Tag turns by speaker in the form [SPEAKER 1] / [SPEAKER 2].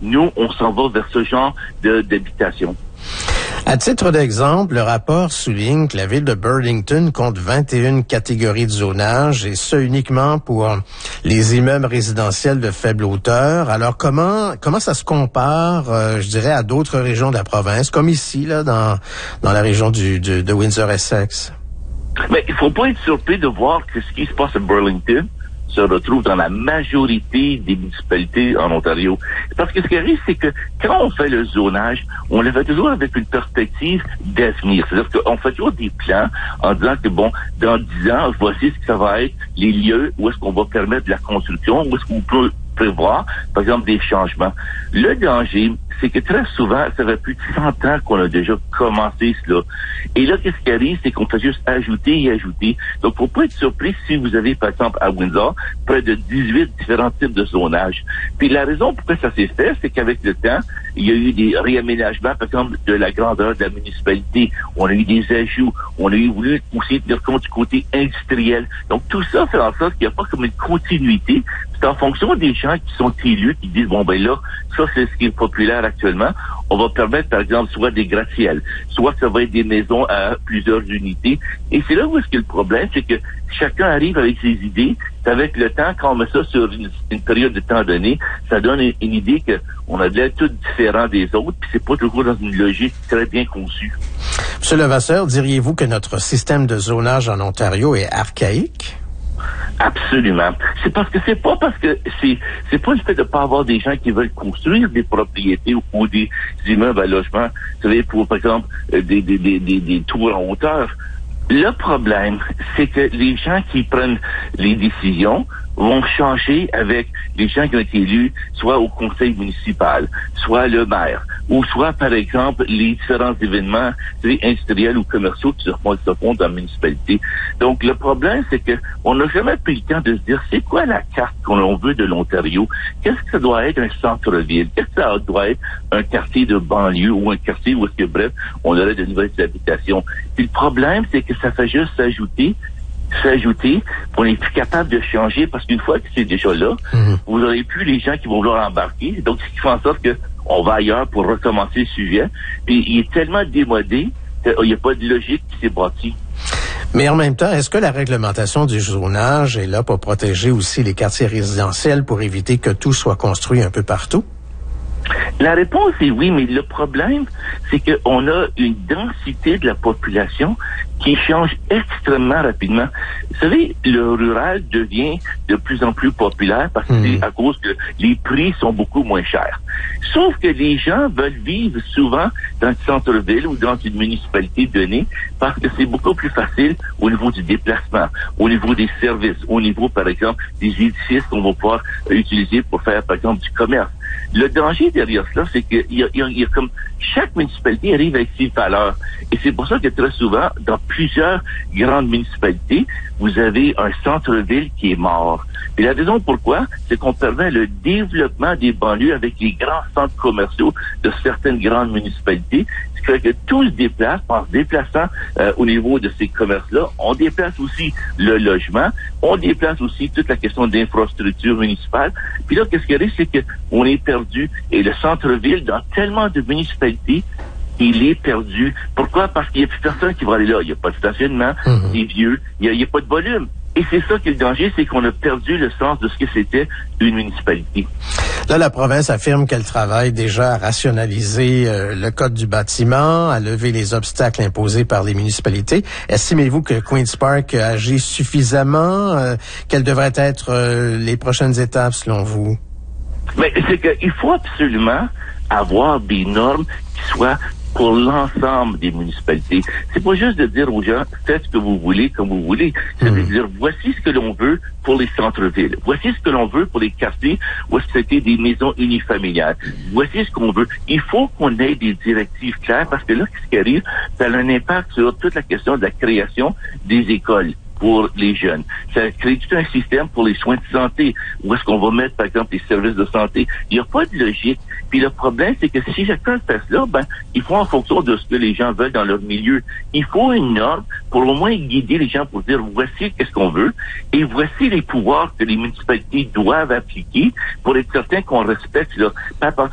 [SPEAKER 1] nous, on s'en va vers ce genre d'habitation.
[SPEAKER 2] À titre d'exemple, le rapport souligne que la ville de Burlington compte 21 catégories de zonage et ce uniquement pour les immeubles résidentiels de faible hauteur. Alors comment ça se compare, je dirais, à d'autres régions de la province, comme ici, là, dans la région de Windsor-Essex?
[SPEAKER 1] Mais il faut pas être surpris de voir que ce qui se passe à Burlington se retrouve dans la majorité des municipalités en Ontario. Parce que ce qui arrive, c'est que quand on fait le zonage, on le fait toujours avec une perspective d'avenir. C'est-à-dire qu'on fait toujours des plans en disant que, bon, dans 10 ans, voici ce que ça va être, les lieux où est-ce qu'on va permettre la construction, où est-ce qu'on peut prévoir, par exemple, des changements. Le danger, c'est que très souvent, ça fait plus de 100 ans qu'on a déjà commencé cela. Et là, qu'est-ce qui arrive, c'est qu'on fait juste ajouter et ajouter. Donc, faut pas être surpris si vous avez, par exemple, à Windsor, près de 18 différents types de zonage. Puis la raison pourquoi ça s'est fait, c'est qu'avec le temps, il y a eu des réaménagements, par exemple, de la grandeur de la municipalité. On a eu des ajouts. On a eu voulu aussi tenir compte du côté industriel. Donc, tout ça fait en sorte qu'il n'y a pas comme une continuité. C'est en fonction des gens qui sont élus, qui disent, bon, ben là, ça, c'est ce qui est populaire actuellement. On va permettre, par exemple, soit des gratte-ciels, soit ça va être des maisons à plusieurs unités. Et c'est là où est-ce que le problème, c'est que chacun arrive avec ses idées. Avec le temps, quand on met ça sur une période de temps donnée, ça donne une idée qu'on a de l'air tout différent des autres, puis c'est pas toujours dans une logique très bien conçue.
[SPEAKER 2] Monsieur Levasseur, diriez-vous que notre système de zonage en Ontario est archaïque?
[SPEAKER 1] Absolument. C'est parce que c'est pas le fait de pas avoir des gens qui veulent construire des propriétés ou des immeubles à logement. Vous savez, pour, par exemple, des tours en hauteur. Le problème, c'est que les gens qui prennent les décisions vont changer avec les gens qui ont été élus, soit au conseil municipal, soit le maire, ou soit, par exemple, les différents événements industriels ou commerciaux qui se font dans la municipalité. Donc, le problème, c'est que on n'a jamais pris le temps de se dire, c'est quoi la carte qu'on veut de l'Ontario? Qu'est-ce que ça doit être un centre-ville? Qu'est-ce que ça doit être un quartier de banlieue ou un quartier où est-ce que, bref, on aurait de nouvelles habitations? Puis le problème, c'est que ça fait juste s'ajouter, on n'est plus capable de changer parce qu'une fois que c'est déjà là, vous n'aurez plus les gens qui vont vouloir embarquer. Donc, ce qui fait en sorte qu'on va ailleurs pour recommencer le sujet. Puis, il est tellement démodé qu'il n'y a pas de logique qui s'est bâtie.
[SPEAKER 2] Mais en même temps, est-ce que la réglementation du zonage est là pour protéger aussi les quartiers résidentiels pour éviter que tout soit construit un peu partout?
[SPEAKER 1] La réponse est oui, mais le problème, c'est qu'on a une densité de la population qui change extrêmement rapidement. Vous savez, le rural devient de plus en plus populaire parce que c'est à cause que les prix sont beaucoup moins chers. Sauf que les gens veulent vivre souvent dans le centre-ville ou dans une municipalité donnée parce que c'est beaucoup plus facile au niveau du déplacement, au niveau des services, au niveau, par exemple, des édifices qu'on va pouvoir utiliser pour faire, par exemple, du commerce. Le danger derrière cela, c'est qu'il y a comme chaque municipalité arrive avec ses valeurs. Et c'est pour ça que très souvent, dans plusieurs grandes municipalités, vous avez un centre-ville qui est mort. Et la raison pourquoi, c'est qu'on permet le développement des banlieues avec les grands centres commerciaux de certaines grandes municipalités. Ce qui fait que tout se déplace, en se déplaçant au niveau de ces commerces-là. On déplace aussi le logement, on déplace aussi toute la question d'infrastructure municipale. Puis là, qu'est-ce qui arrive, c'est qu'on est perdu. Et le centre-ville, dans tellement de municipalités, il est perdu. Pourquoi? Parce qu'il n'y a plus personne qui va aller là. Il n'y a pas de stationnement, c'est vieux, il n'y a pas de volume. Et c'est ça qui est le danger, c'est qu'on a perdu le sens de ce que c'était une municipalité.
[SPEAKER 2] Là, la province affirme qu'elle travaille déjà à rationaliser le code du bâtiment, à lever les obstacles imposés par les municipalités. Estimez-vous que Queen's Park agit suffisamment? Quelles devraient être les prochaines étapes selon vous?
[SPEAKER 1] Mais c'est qu'il faut absolument avoir des normes qui soient pour l'ensemble des municipalités. C'est pas juste de dire aux gens, faites ce que vous voulez, comme vous voulez. C'est de dire, voici ce que l'on veut pour les centres-villes. Voici ce que l'on veut pour les quartiers où c'était des maisons unifamiliales. Voici ce qu'on veut. Il faut qu'on ait des directives claires parce que là, ce qui arrive, ça a un impact sur toute la question de la création des écoles pour les jeunes. Ça crée tout un système pour les soins de santé. Où est-ce qu'on va mettre, par exemple, les services de santé? Il n'y a pas de logique. Puis le problème, c'est que si chacun fait cela, il faut en fonction de ce que les gens veulent dans leur milieu. Il faut une norme pour au moins guider les gens pour dire voici qu'est-ce qu'on veut et voici les pouvoirs que les municipalités doivent appliquer pour être certain qu'on respecte là.